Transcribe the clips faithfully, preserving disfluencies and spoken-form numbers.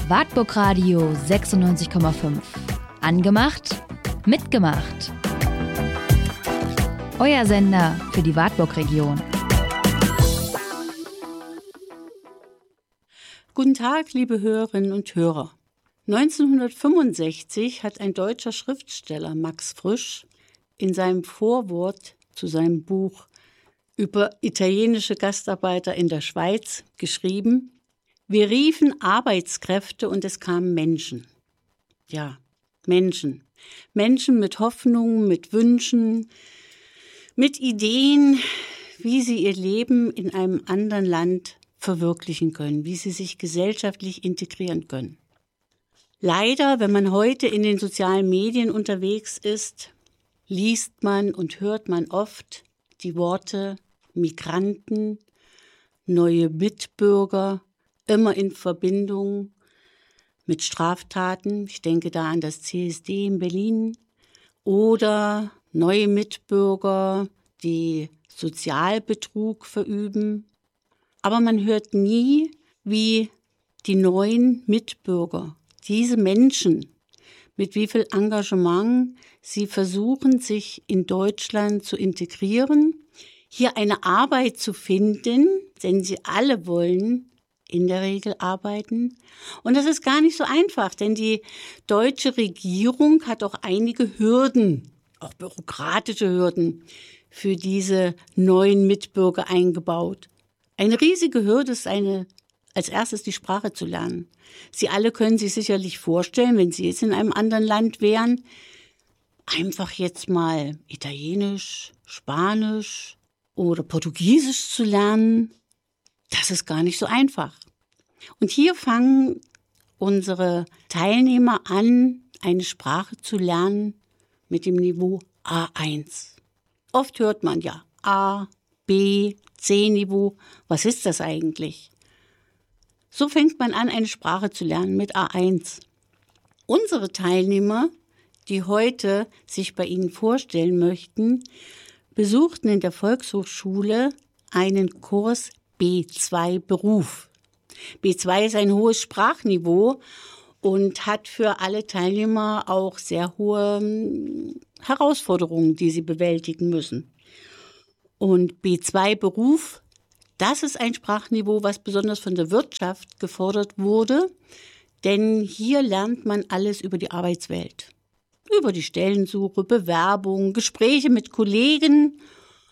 Wartburg Radio sechsundneunzig Komma fünf. Angemacht, mitgemacht. Euer Sender für die Wartburg-Region. Guten Tag, liebe Hörerinnen und Hörer. neunzehnhundertfünfundsechzig hat ein deutscher Schriftsteller, Max Frisch, in seinem Vorwort zu seinem Buch über italienische Gastarbeiter in der Schweiz geschrieben: Wir riefen Arbeitskräfte und es kamen Menschen. Ja, Menschen. Menschen mit Hoffnungen, mit Wünschen, mit Ideen, wie sie ihr Leben in einem anderen Land verwirklichen können, wie sie sich gesellschaftlich integrieren können. Leider, wenn man heute in den sozialen Medien unterwegs ist, liest man und hört man oft die Worte Migranten, neue Mitbürger, immer in Verbindung mit Straftaten. Ich denke da an das C S D in Berlin. Oder neue Mitbürger, die Sozialbetrug verüben. Aber man hört nie, wie die neuen Mitbürger, diese Menschen, mit wie viel Engagement sie versuchen, sich in Deutschland zu integrieren, hier eine Arbeit zu finden, denn sie alle wollen in der Regel arbeiten. Und das ist gar nicht so einfach, denn die deutsche Regierung hat auch einige Hürden, auch bürokratische Hürden, für diese neuen Mitbürger eingebaut. Eine riesige Hürde ist eine, als erstes die Sprache zu lernen. Sie alle können sich sicherlich vorstellen, wenn Sie jetzt in einem anderen Land wären, einfach jetzt mal Italienisch, Spanisch oder Portugiesisch zu lernen. Das ist gar nicht so einfach. Und hier fangen unsere Teilnehmer an, eine Sprache zu lernen mit dem Niveau A eins. Oft hört man ja A, B, C-Niveau. Was ist das eigentlich? So fängt man an, eine Sprache zu lernen mit A eins. Unsere Teilnehmer, die heute sich bei Ihnen vorstellen möchten, besuchten in der Volkshochschule einen Kurs B zwei Beruf. B zwei ist ein hohes Sprachniveau und hat für alle Teilnehmer auch sehr hohe Herausforderungen, die sie bewältigen müssen. Und B zwei Beruf, das ist ein Sprachniveau, was besonders von der Wirtschaft gefordert wurde, denn hier lernt man alles über die Arbeitswelt. Über die Stellensuche, Bewerbung, Gespräche mit Kollegen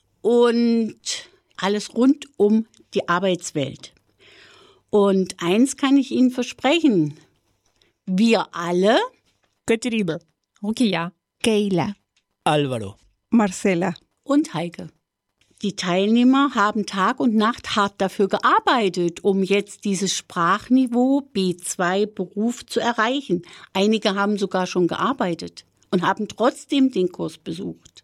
und alles rund um die Arbeitswelt. Und eins kann ich Ihnen versprechen, wir alle, Katerina, Rukia, Keila, Alvaro, Marcela und Heike. Die Teilnehmer haben Tag und Nacht hart dafür gearbeitet, um jetzt dieses Sprachniveau B zwei Beruf zu erreichen. Einige haben sogar schon gearbeitet und haben trotzdem den Kurs besucht.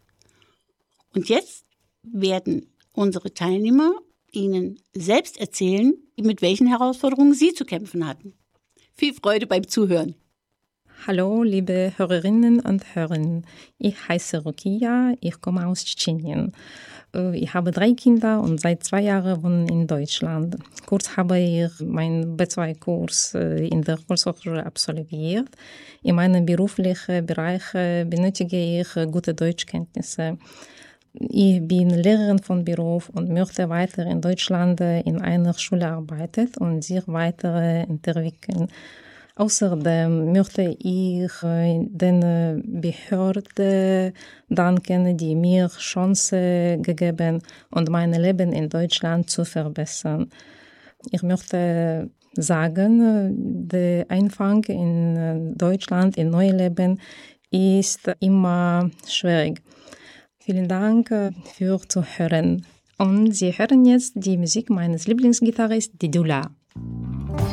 Und jetzt werden unsere Teilnehmer Ihnen selbst erzählen, mit welchen Herausforderungen sie zu kämpfen hatten. Viel Freude beim Zuhören. Hallo, liebe Hörerinnen und Hörer. Ich heiße Rukia, ich komme aus Tschetschenien. Ich habe drei Kinder und seit zwei Jahren wohne in Deutschland. Kurz habe ich meinen B zwei Kurs in der Volkshochschule absolviert. In meinem beruflichen Bereich benötige ich gute Deutschkenntnisse. Ich bin Lehrerin von Beruf und möchte weiter in Deutschland in einer Schule arbeiten und sich weiter entwickeln. Außerdem möchte ich den Behörden danken, die mir Chance gegeben und mein Leben in Deutschland zu verbessern. Ich möchte sagen, der Anfang in Deutschland, in neues Leben, ist immer schwierig. Vielen Dank für Zuhören. Und Sie hören jetzt die Musik meines Lieblingsgitarristes, Didula.